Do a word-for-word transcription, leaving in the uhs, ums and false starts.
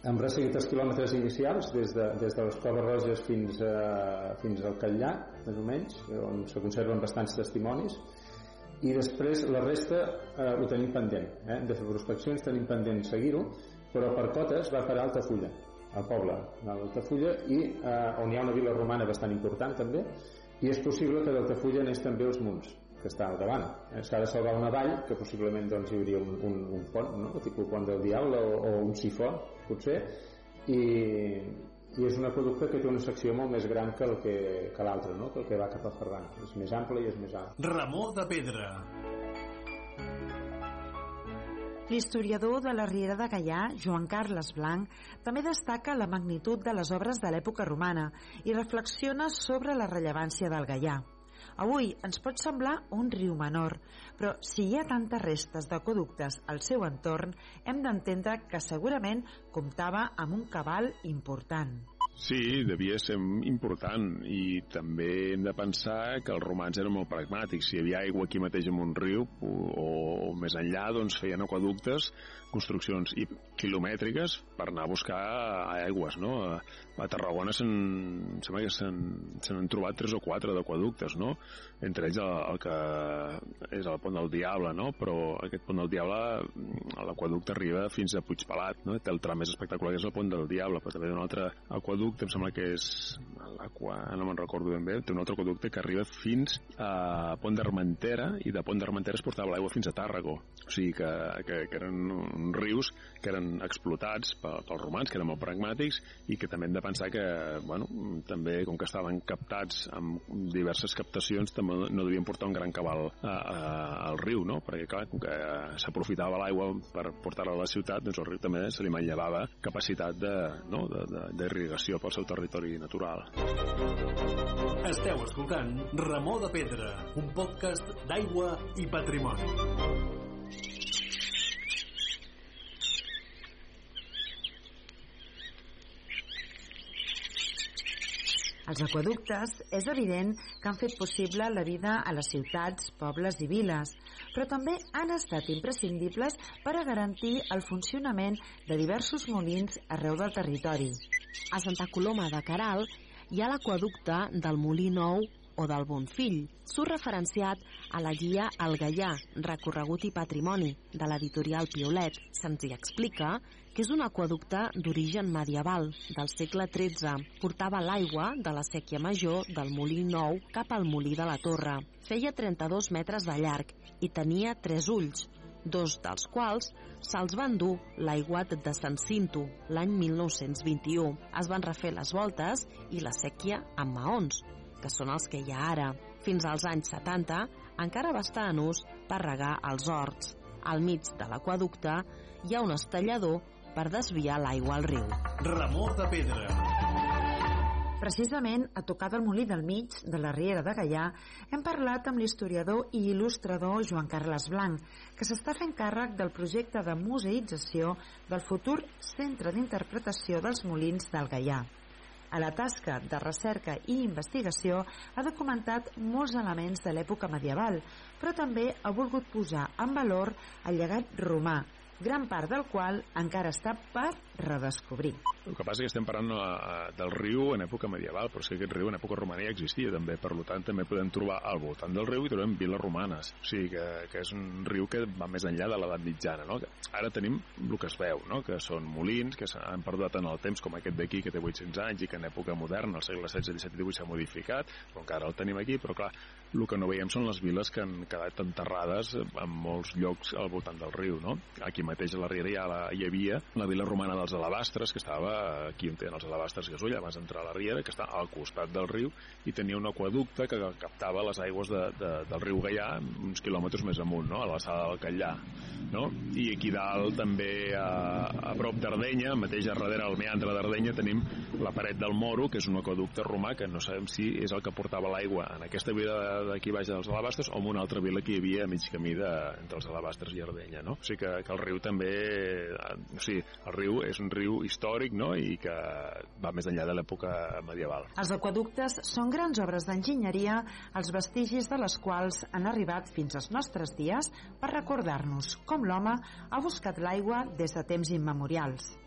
hem resseguit els quilòmetres inicials des de, des de les Coves Roges fins, a, fins al Catllà, més o menys, on se conserven bastants testimonis, i després la resta eh, ho tenim pendent, eh? De fer prospeccions tenim pendent seguir-ho, però per cotes va parar Altafulla, al poble d'Altafulla, i eh, on hi ha una vila romana bastant important també, i és possible que d'Altafulla anés també els Munts, que està al davant. Eh? S'ha de salvar una vall, que possiblement doncs, hi hauria un, un, un pont, no? Tipus pont del Diable o, o un sifó, potser, i, i és un aqüeducte que té una secció molt més gran que, el que, que l'altre, no? Que el que va cap a Ferran. És més ample i és més alt. Ramó de Pedra. L'historiador de la Riera de Gaià, Joan Carles Blanc, també destaca la magnitud de les obres de l'època romana i reflexiona sobre la rellevància del Gaià. Avui ens pot semblar un riu menor, però si hi ha tantes restes d'aqüeductes al seu entorn, hem d'entendre que segurament comptava amb un cabal important. Sí, devia ser important, i també hem de pensar que els romans eren molt pragmàtics. Si hi havia aigua aquí mateix en un riu o, o més enllà, doncs feien aqueductes, construccions i quilomètriques per anar a buscar aigües, no? A, a Tarragona se'n, sembla que se'n trobat tres o quatre d'aqueductes, no? Entre ells el, el que és el Pont del Diable, no? Però aquest Pont del Diable, l'aqueducte arriba fins a Puigpelat, no? Té el tram més espectacular que és el Pont del Diable, però també hi ha un altre aqueducte, em sembla que és l'Aqua, no me'n recordo ben bé, té un altre aqueducte que arriba fins a Pont d'Armentera, i de Pont d'Armentera es portava l'aigua fins a Tàrrego. O sigui que, que, que eren rius que eren explotats pels romans, que eren molt pragmàtics, i que també hem de pensar que, bueno, també com que estaven captats amb diverses captacions, també no devien portar un gran cabal a, a, al riu, no? Perquè clar, com que s'aprofitava l'aigua per portar-la a la ciutat, doncs el riu també se li manllevava capacitat de, no? de, de, d'irrigació pel seu territori natural. Esteu escoltant Ramó de Pedra, un podcast d'aigua i patrimoni. Els aqüeductes és evident que han fet possible la vida a les ciutats, pobles i viles, però també han estat imprescindibles per a garantir el funcionament de diversos molins arreu del territori. A Santa Coloma de Queralt hi ha l'aqüeducte del Molí Nou o del Bonfill. Surt referenciat a la guia El Gaià, recorregut i patrimoni, de l'editorial Piolet. Se'ns hi explica que és un aqüeducte d'origen medieval, del segle tretze. Portava l'aigua de la séquia major del Molí Nou cap al Molí de la Torre. Feia trenta-dos metres de llarg i tenia tres ulls, dos dels quals se'ls van dur l'aiguat de Sant Cinto l'any mil nou-cents vint-i-u. Es van refer les voltes i la séquia amb maons, que són els que hi ha ara. Fins als anys setanta encara va estar en ús per regar els horts. Al mig de l'aqüeducte hi ha un estellador per desviar l'aigua al riu. Ramó de Pedra. Precisament, a tocar del Molí del Mig, de la Riera de Gaià, hem parlat amb l'historiador i il·lustrador Joan Carles Blanc, que s'està fent càrrec del projecte de museïtzació del futur Centre d'Interpretació dels Molins del Gaià. A la tasca de recerca i investigació ha documentat molts elements de l'època medieval, però també ha volgut posar en valor el llegat romà, gran part del qual encara està per redescobrir. El que passa és que estem parlant uh, del riu en època medieval, però és que aquest riu en època romana ja existia també, per tant també podem trobar al voltant del riu i trobem viles romanes, o sigui que, que és un riu que va més enllà de l'edat mitjana, no? Ara tenim el que es veu, no? Que són molins que s'han perdut en el temps, com aquest d'aquí que té vuit-cents anys i que en època moderna, al segle setze, disset i divuit s'ha modificat, però encara el tenim aquí, però clar, el que no veiem són les viles que han quedat enterrades en molts llocs al voltant del riu, no? Aquí mateix a la Riera ja la, hi havia la vila romana dels Alabastres, que estava aquí on tenen els Alabastres Gasull, abans d'entrar a la Riera, que està al costat del riu, i tenia un aqueducte que captava les aigües de, de, del riu Gaià uns quilòmetres més amunt, no? A l'alçada del Catllà, no? I aquí dalt també a, a prop d'Ardenya, mateix a darrere al meandre d'Ardenya, tenim la paret del Moro, que és un aqueducte romà que no sabem si és el que portava l'aigua en aquesta vila d'aquí baix dels Alabastres o en una altra vila que hi havia a mig camí de, entre els Alabastres i Ardenya, no? O sigui que, que el riu també, o sigui, el riu és un riu històric, no? I que va més enllà de l'època medieval. Els aqueductes són grans obres d'enginyeria, els vestigis de les quals han arribat fins als nostres dies per recordar-nos com l'home ha buscat l'aigua des de temps immemorials.